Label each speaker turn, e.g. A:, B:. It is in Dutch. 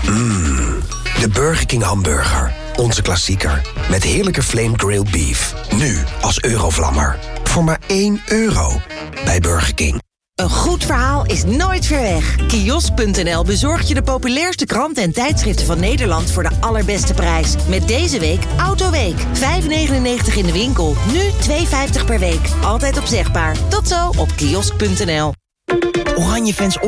A: De Burger King hamburger. Onze klassieker. Met heerlijke flame grilled beef. Nu als Eurovlammer. Voor maar €1 bij Burger King.
B: Een goed verhaal is nooit ver weg. Kiosk.nl bezorgt je de populairste kranten en tijdschriften van Nederland voor de allerbeste prijs. Met deze week Autoweek. €5,99 in de winkel. Nu €2,50 per week. Altijd opzegbaar. Tot zo op kiosk.nl.
A: Oranje fans op